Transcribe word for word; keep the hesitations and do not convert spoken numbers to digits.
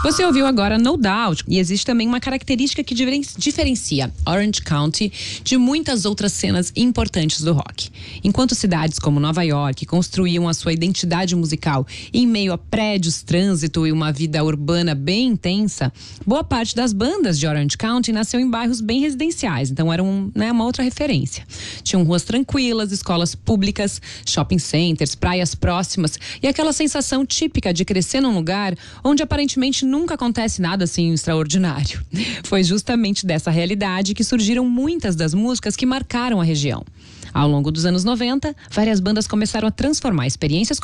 Você ouviu agora No Doubt, e existe também uma característica que diferencia Orange County de muitas outras cenas importantes do rock. Enquanto cidades como Nova York construíam a sua identidade musical em meio a prédios, trânsito e uma vida urbana bem intensa, boa parte das bandas de Orange County nasceu em bairros bem residenciais, então era um, né, uma outra referência. Tinham ruas tranquilas, escolas públicas, shopping centers, praias próximas e aquela sensação típica de crescer num lugar onde aparentemente nunca acontece nada assim extraordinário. Foi justamente dessa realidade que surgiram muitas das músicas que marcaram a região. Ao longo dos anos noventa, várias bandas começaram a transformar experiências